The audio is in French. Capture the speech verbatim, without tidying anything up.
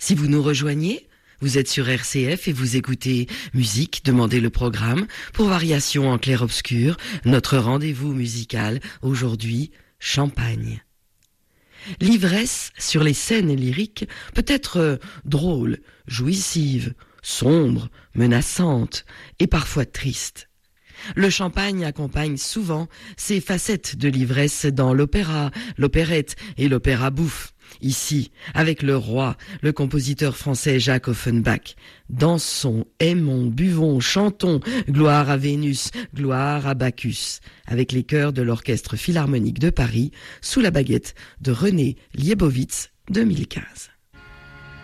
Si vous nous rejoignez, vous êtes sur R C F et vous écoutez Musique, demandez le programme. Pour Variation en clair-obscur, notre rendez-vous musical, aujourd'hui, Champagne. L'ivresse sur les scènes lyriques peut être euh, drôle, jouissive, sombre, menaçante et parfois triste. Le champagne accompagne souvent ces facettes de l'ivresse dans l'opéra, l'opérette et l'opéra bouffe. Ici, avec le roi, le compositeur français Jacques Offenbach. Dansons, aimons, buvons, chantons, gloire à Vénus, gloire à Bacchus, avec les chœurs de l'Orchestre Philharmonique de Paris, sous la baguette de René Liebowitz, deux mille quinze.